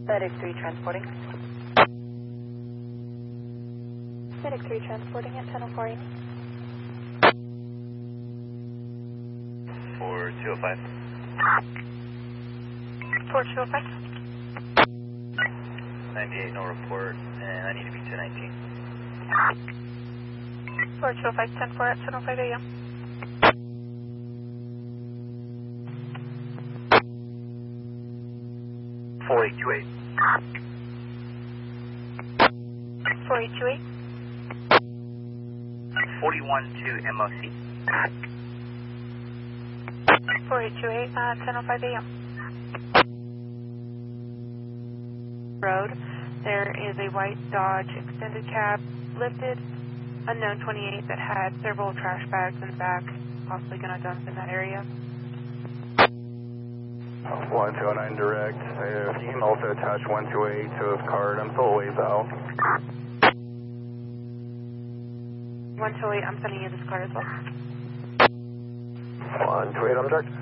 FedEx 3 transporting. FedEx 3 transporting at 10:04 AM. 4205. 4205. 98, no report, and I need to be 219. 4205, 10-4 at 10:05 AM. .4828. 4828. 412 MOC. 4828 at 10:05 AM. Road. There is a white Dodge extended cab lifted, unknown 28 that had several trash bags in the back, possibly going to dump in that area. 1209 direct. If you can also attach 128 to his card, I'm still a ways out. 128, I'm sending you this card as well. 128 on direct.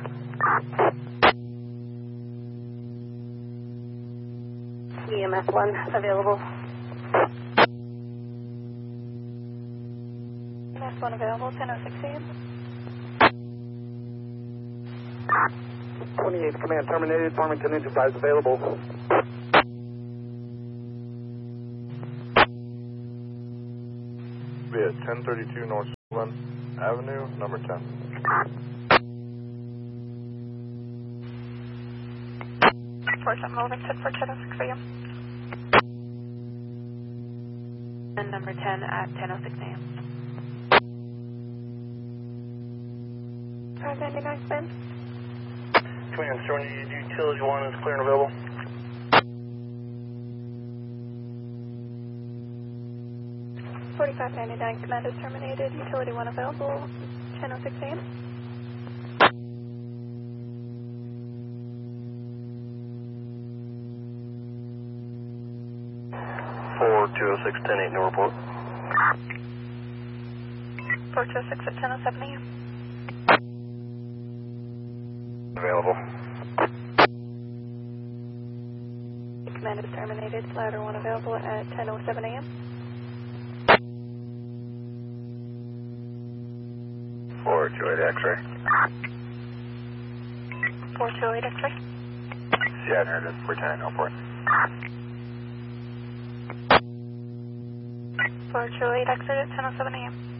EMS 1 available. EMS 1 available, 10:06 AM. 28 command terminated, Farmington Enterprise available. Be at 1032 North Sullivan Avenue, number 10. For some Wilmington for 10:06 AM. And number 10 at 10:06 AM. 599 spin. Command terminated, utility 1 is clear and available. $45.99 command is terminated, utility 1 available, 10:06 AM. For 206, 10-8, no report. 4206 at 10:07 AM. Available. Command is terminated, ladder 1 available at 10:07 AM. 428 X-ray. 428 X-ray. Shatner to 410 airport. 428 exit at 10:07 AM.